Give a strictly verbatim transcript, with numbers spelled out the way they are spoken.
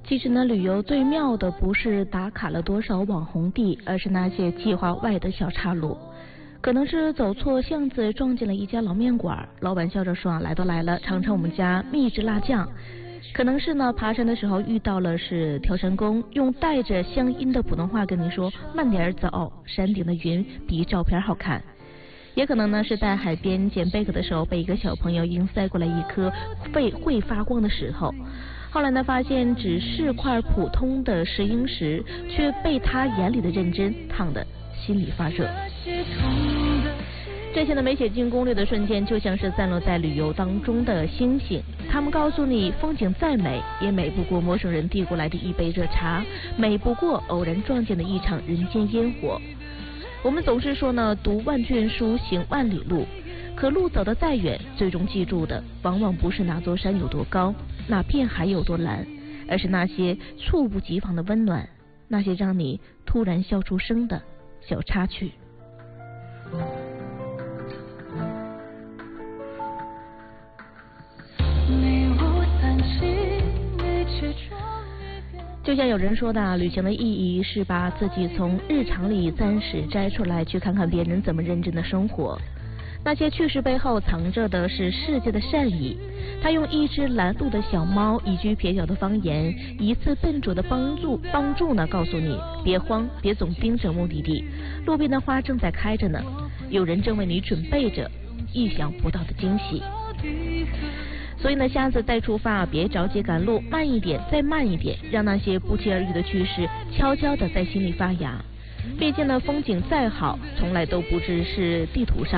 其实呢，旅游最妙的不是打卡了多少网红地，而是那些计划外的小岔路。可能是走错巷子撞进了一家老面馆，老板笑着说啊，来都来了，尝尝我们家秘制辣酱。可能是呢，爬山的时候遇到了是调山工，用带着乡音的普通话跟你说慢点走，山顶的云比照片好看。也可能呢是在海边捡贝壳的时候，被一个小朋友硬塞过来一颗会会发光的石头，后来呢发现只是块普通的石英石，却被他眼里的认真烫得心里发热。这些呢没写进攻略的瞬间，就像是散落在旅游当中的星星，他们告诉你，风景再美也美不过陌生人递过来的一杯热茶，美不过偶然撞见的一场人间烟火。我们总是说呢，读万卷书行万里路，可路走得再远，最终记住的往往不是哪座山有多高，哪片海有多蓝，而是那些猝不及防的温暖，那些让你突然笑出声的小插曲。就像有人说的，旅行的意义是把自己从日常里暂时摘出来，去看看别人怎么认真的生活。那些趣事背后藏着的是世界的善意。他用一只拦路的小猫，一句蹩脚的方言，一次笨拙的帮助帮助呢，告诉你别慌，别总盯着目的地，路边的花正在开着呢，有人正为你准备着意想不到的惊喜。所以呢，下次再出发，别着急赶路，慢一点，再慢一点，让那些不期而遇的趣事悄悄地在心里发芽。毕竟呢，风景再好，从来都不只是地图上，